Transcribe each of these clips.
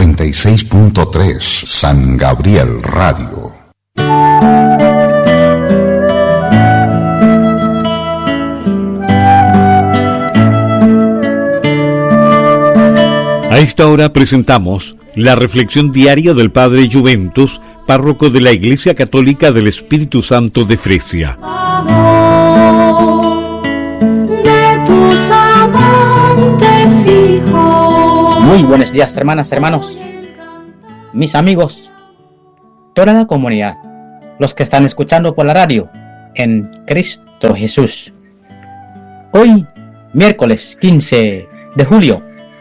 96.3 San Gabriel Radio. A esta hora presentamos la reflexión diaria del Padre Juventus, párroco de la Iglesia Católica del Espíritu Santo de Fresia. Muy buenos días, hermanas, hermanos, mis amigos, toda la comunidad, los que están escuchando por la radio, en Cristo Jesús. Hoy, miércoles 15 de julio,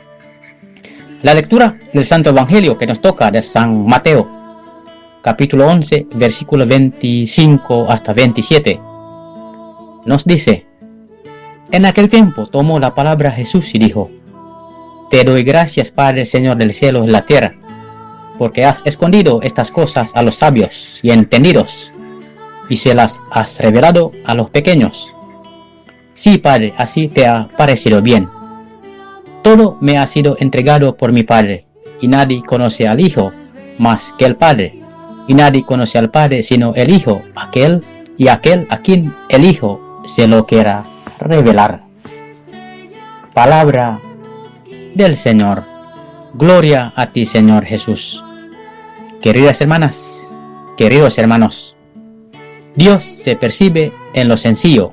la lectura del Santo Evangelio que nos toca de San Mateo, capítulo 11, versículo 25 hasta 27, nos dice: En aquel tiempo tomó la palabra Jesús y dijo: Te doy gracias, Padre, Señor del cielo y la tierra, porque has escondido estas cosas a los sabios y entendidos, y se las has revelado a los pequeños. Sí, Padre, así te ha parecido bien. Todo me ha sido entregado por mi Padre, y nadie conoce al Hijo más que el Padre, y nadie conoce al Padre sino el Hijo, aquel a quien el Hijo se lo quiera revelar. Palabra del Señor. Gloria a ti, Señor Jesús. Queridas hermanas, queridos hermanos, Dios se percibe en lo sencillo.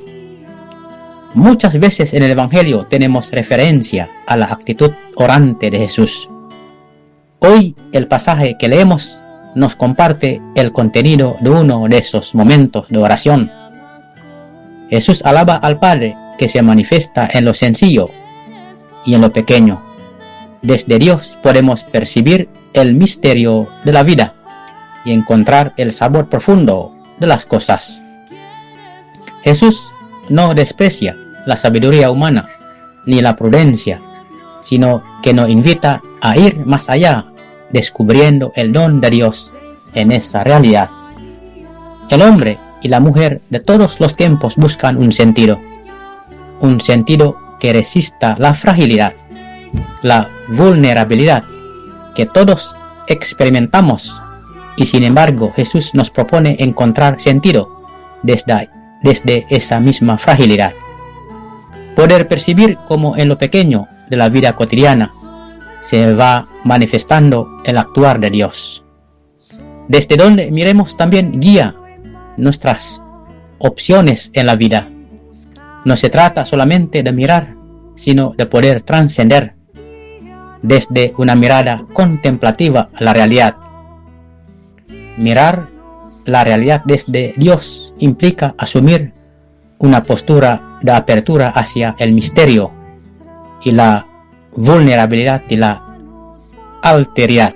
Muchas veces en el Evangelio tenemos referencia a la actitud orante de Jesús. Hoy el pasaje que leemos nos comparte el contenido de uno de esos momentos de oración. Jesús alaba al Padre que se manifiesta en lo sencillo y en lo pequeño. Desde Dios podemos percibir el misterio de la vida y encontrar el sabor profundo de las cosas. Jesús no desprecia la sabiduría humana ni la prudencia, sino que nos invita a ir más allá, descubriendo el don de Dios en esa realidad. El hombre y la mujer de todos los tiempos buscan un sentido que resista la fragilidad, la vulnerabilidad que todos experimentamos, y sin embargo Jesús nos propone encontrar sentido desde esa misma fragilidad. Poder percibir cómo en lo pequeño de la vida cotidiana se va manifestando el actuar de Dios. Desde donde miremos también guía nuestras opciones en la vida. No se trata solamente de mirar, sino de poder trascender desde una mirada contemplativa a la realidad. Mirar la realidad desde Dios implica asumir una postura de apertura hacia el misterio y la vulnerabilidad y la alteridad.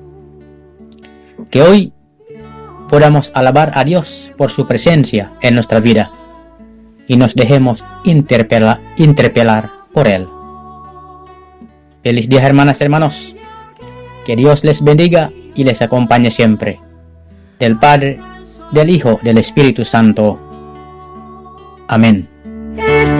Que hoy podamos alabar a Dios por su presencia en nuestra vida y nos dejemos interpelar por Él. Feliz día, hermanas, hermanos. Que Dios les bendiga y les acompañe siempre. Del Padre, del Hijo, del Espíritu Santo. Amén.